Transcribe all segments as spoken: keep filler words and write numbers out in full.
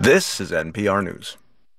This is N P R News.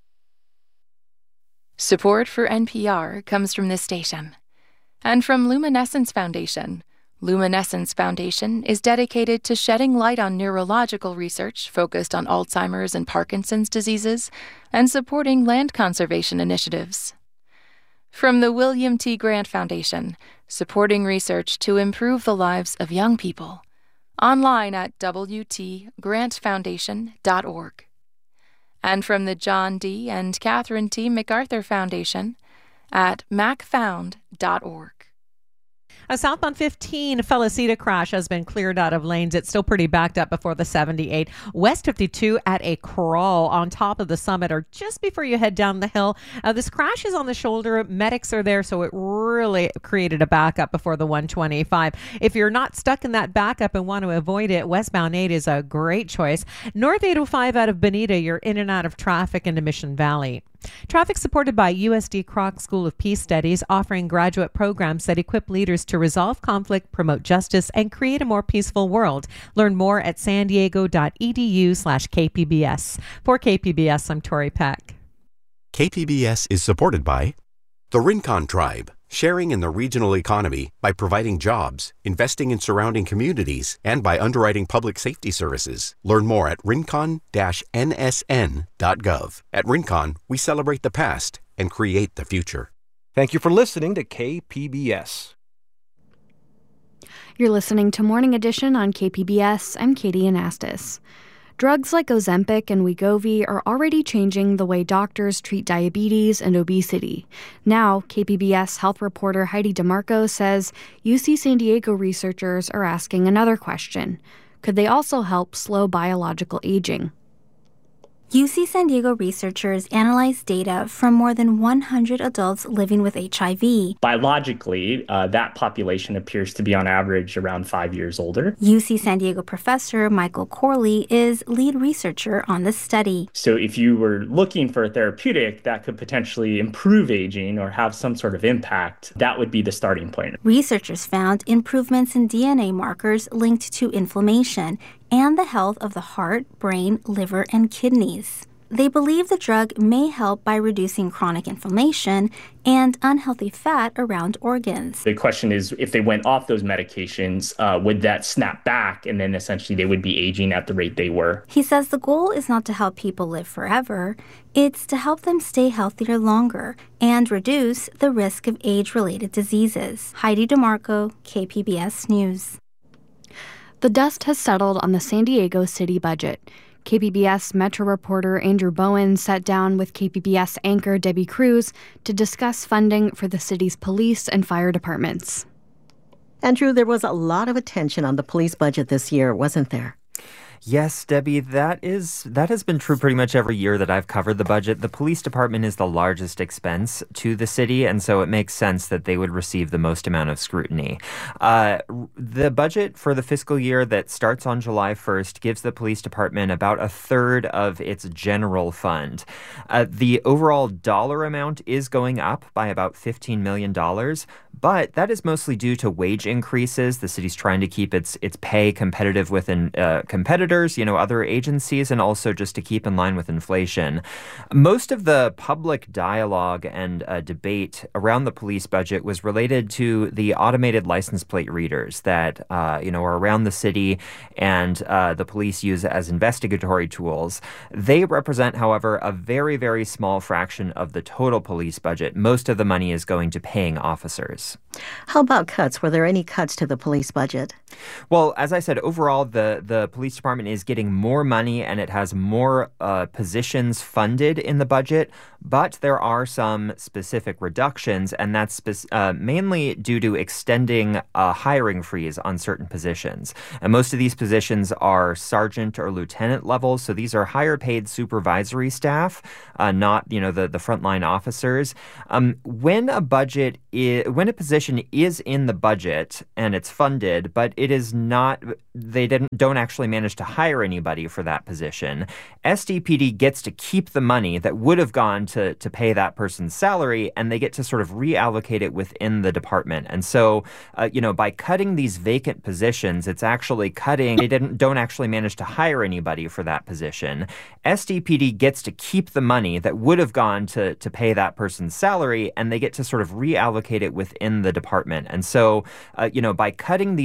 Support for N P R comes from this station and from Luminescence Foundation. Luminescence Foundation is dedicated to shedding light on neurological research focused on Alzheimer's and Parkinson's diseases and supporting land conservation initiatives. From the William T. Grant Foundation, supporting research to improve the lives of young people. Online at w t grant foundation dot org. And from the John D. and Catherine T. MacArthur Foundation at mac found dot org. A southbound fifteen Felicita crash has been cleared out of lanes. It's still pretty backed up before the seventy-eight. West fifty-two at a crawl on top of the summit or just before you head down the hill. Uh, this crash is on the shoulder. Medics are there, so it really created a backup before the one twenty-five. If you're not stuck in that backup and want to avoid it, westbound eight is a great choice. North eight oh five out of Bonita, you're in and out of traffic into Mission Valley. Traffic supported by U S D Kroc School of Peace Studies, offering graduate programs that equip leaders to resolve conflict, promote justice, and create a more peaceful world. Learn more at san diego dot e d u slash K P B S. For K P B S, I'm Tori Peck. K P B S is supported by the Rincon Tribe, sharing in the regional economy by providing jobs, investing in surrounding communities, and by underwriting public safety services. Learn more at rincon dash n s n dot gov. At Rincon, we celebrate the past and create the future. Thank you for listening to K P B S. You're listening to Morning Edition on K P B S. I'm Katie Anastas. Drugs like Ozempic and Wegovy are already changing the way doctors treat diabetes and obesity. Now, K P B S health reporter Heidi DeMarco says U C San Diego researchers are asking another question. Could they also help slow biological aging? U C San Diego researchers analyzed data from more than one hundred adults living with H I V. Biologically, uh, that population appears to be on average around five years older. U C San Diego professor Michael Corley is lead researcher on the study. So if you were looking for a therapeutic that could potentially improve aging or have some sort of impact, that would be the starting point. Researchers found improvements in D N A markers linked to inflammation and the health of the heart, brain, liver, and kidneys. They believe the drug may help by reducing chronic inflammation and unhealthy fat around organs. The question is, if they went off those medications, uh, would that snap back and then essentially they would be aging at the rate they were? He says the goal is not to help people live forever. It's to help them stay healthier longer and reduce the risk of age-related diseases. Heidi DeMarco, K P B S News. The dust has settled on the San Diego city budget. K P B S Metro reporter Andrew Bowen sat down with K P B S anchor Debbie Cruz to discuss funding for the city's police and fire departments. Andrew, there was a lot of attention on the police budget this year, wasn't there? Yes, Debbie, that is that has been true pretty much every year that I've covered the budget. The police department is the largest expense to the city, and so it makes sense that they would receive the most amount of scrutiny. Uh, the budget for the fiscal year that starts on July first gives the police department about a third of its general fund. Uh, the overall dollar amount is going up by about fifteen million dollars, but that is mostly due to wage increases. The city's trying to keep its its pay competitive with uh, competitors, you know, other agencies, and also just to keep in line with inflation. Most of the public dialogue and uh, debate around the police budget was related to the automated license plate readers that, uh, you know, are around the city and uh, the police use as investigatory tools. They represent, however, a very, very small fraction of the total police budget. Most of the money is going to paying officers. How about cuts? Were there any cuts to the police budget? Well, as I said, overall, the, the police department is getting more money and it has more uh, positions funded in the budget, but there are some specific reductions, and that's spe- uh, mainly due to extending a hiring freeze on certain positions. And most of these positions are sergeant or lieutenant levels, so these are higher paid supervisory staff, uh, not, you know, the, the frontline officers. Um, when a budget is, when a position position is in the budget and it's funded, but it is not, they didn't don't actually manage to hire anybody for that position. S D P D gets to keep the money that would have gone to, to pay that person's salary, and they get to sort of reallocate it within the department. And so, uh, you know, by cutting these vacant positions, it's actually cutting, they didn't don't actually manage to hire anybody for that position. S D P D gets to keep the money that would have gone to, to pay that person's salary, and they get to sort of reallocate it within the department. And so, uh, you know, by cutting these